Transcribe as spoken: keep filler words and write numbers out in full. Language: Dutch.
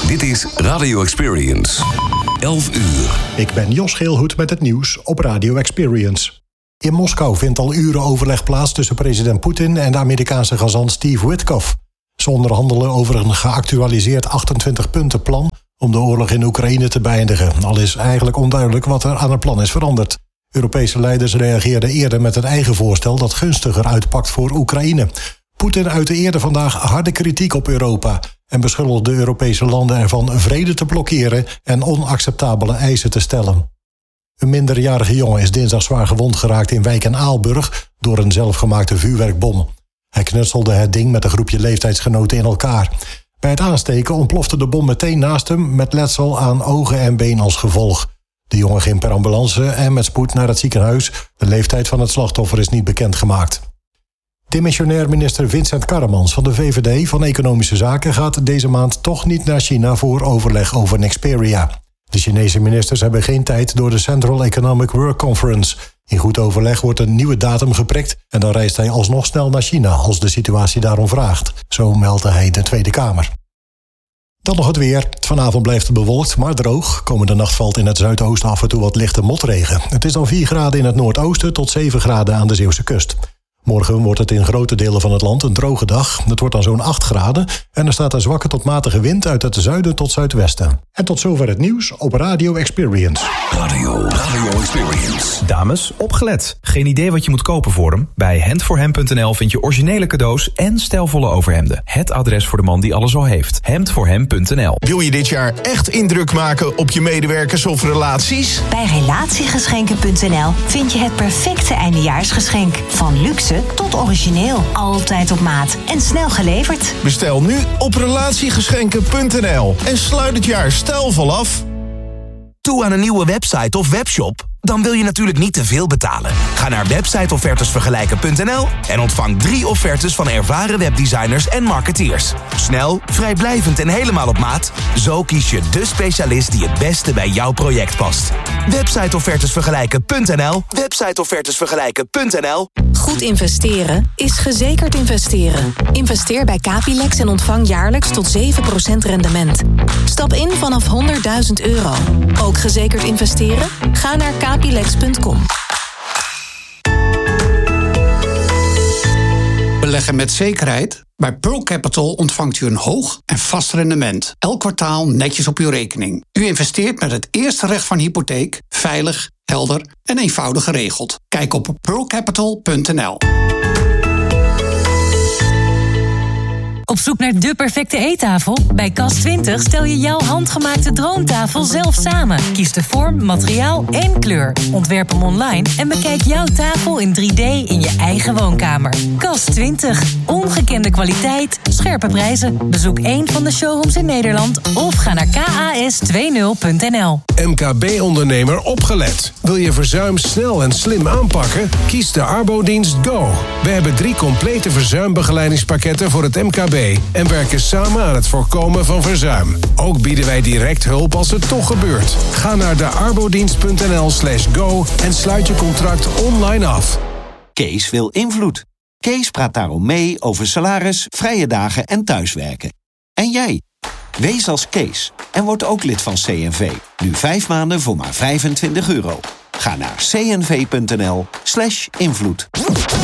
Dit is Radio Experience. elf uur. Ik ben Jos Geelhoed met het nieuws op Radio Experience. In Moskou vindt al uren overleg plaats tussen president Poetin en de Amerikaanse gezant Steve Witkoff. Ze onderhandelen over een geactualiseerd achtentwintig-puntenplan om de oorlog in Oekraïne te beëindigen. Al is eigenlijk onduidelijk wat er aan het plan is veranderd. Europese leiders reageerden eerder met een eigen voorstel dat gunstiger uitpakt voor Oekraïne. Poetin uitte eerder vandaag harde kritiek op Europa en beschuldigde de Europese landen ervan vrede te blokkeren en onacceptabele eisen te stellen. Een minderjarige jongen is dinsdag zwaar gewond geraakt in Wijk en Aalburg door een zelfgemaakte vuurwerkbom. Hij knutselde het ding met een groepje leeftijdsgenoten in elkaar. Bij het aansteken ontplofte de bom meteen naast hem met letsel aan ogen en been als gevolg. De jongen ging per ambulance en met spoed naar het ziekenhuis. De leeftijd van het slachtoffer is niet bekendgemaakt. Demissionair minister Vincent Karremans van de V V D van Economische Zaken gaat deze maand toch niet naar China voor overleg over Nexperia. De Chinese ministers hebben geen tijd door de Central Economic Work Conference. In goed overleg wordt een nieuwe datum geprikt en dan reist hij alsnog snel naar China als de situatie daarom vraagt. Zo meldde hij de Tweede Kamer. Dan nog het weer. Vanavond blijft het bewolkt, maar droog. Komende nacht valt in het zuidoosten af en toe wat lichte motregen. Het is dan vier graden in het noordoosten tot zeven graden aan de Zeeuwse kust. Morgen wordt het in grote delen van het land een droge dag. Het wordt dan zo'n acht graden en er staat een zwakke tot matige wind uit het zuiden tot zuidwesten. En tot zover het nieuws op Radio Experience. Radio, Radio Experience. Dames, opgelet. Geen idee wat je moet kopen voor hem? Bij hand for hem punt n l vind je originele cadeaus en stijlvolle overhemden. Het adres voor de man die alles al heeft. hand for hem punt n l. Wil je dit jaar echt indruk maken op je medewerkers of relaties? Bij relatiegeschenken punt n l vind je het perfecte eindejaarsgeschenk. Van luxe tot origineel. Altijd op maat en snel geleverd. Bestel nu op relatiegeschenken punt n l en sluit het jaar stijlvol af. Toe aan een nieuwe website of webshop? Dan wil je natuurlijk niet te veel betalen. Ga naar websiteoffertesvergelijken punt n l en ontvang drie offertes van ervaren webdesigners en marketeers. Snel, vrijblijvend en helemaal op maat. Zo kies je de specialist die het beste bij jouw project past. websiteoffertesvergelijken punt n l. websiteoffertesvergelijken punt n l. Goed investeren is gezekerd investeren. Investeer bij Capilex en ontvang jaarlijks tot zeven procent rendement. Stap in vanaf honderdduizend euro. Ook gezekerd investeren? Ga naar capilex punt com. Beleggen met zekerheid? Bij Pearl Capital ontvangt u een hoog en vast rendement. Elk kwartaal netjes op uw rekening. U investeert met het eerste recht van hypotheek, veilig, helder en eenvoudig geregeld. Kijk op pearl capital punt n l. Op zoek naar de perfecte eettafel? Bij Kas twintig stel je jouw handgemaakte droomtafel zelf samen. Kies de vorm, materiaal en kleur. Ontwerp hem online en bekijk jouw tafel in drie D in je eigen woonkamer. Kas twintig. Ongekende kwaliteit, scherpe prijzen. Bezoek één van de showrooms in Nederland of ga naar k a s twintig punt n l. M K B-ondernemer opgelet. Wil je verzuim snel en slim aanpakken? Kies de Arbodienst Go. We hebben drie complete verzuimbegeleidingspakketten voor het M K B en werken samen aan het voorkomen van verzuim. Ook bieden wij direct hulp als het toch gebeurt. Ga naar de arbodienst punt n l slash go en sluit je contract online af. Kees wil invloed. Kees praat daarom mee over salaris, vrije dagen en thuiswerken. En jij? Wees als Kees en word ook lid van C N V. Nu vijf maanden voor maar vijfentwintig euro. Ga naar c n v punt n l slash invloed.